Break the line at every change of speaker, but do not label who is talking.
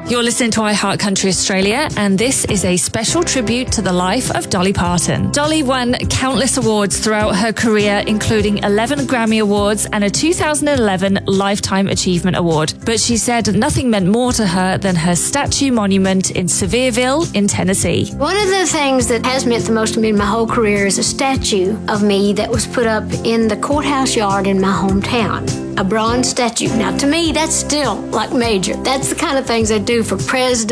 You're listening to iHeart Country Australia, and this is a special tribute to the life of Dolly Parton. Dolly won countless awards throughout her career, including 11 Grammy Awards and a 2011 Lifetime Achievement Award. But she said nothing meant more to her than her statue monument in Sevierville in Tennessee.
One of the things that has meant the most to me in my whole career is a statue of me that was put up in the courthouse yard in my hometown. A bronze statue. Now, to me, that's still like major. That's the kind of things I do for presidents.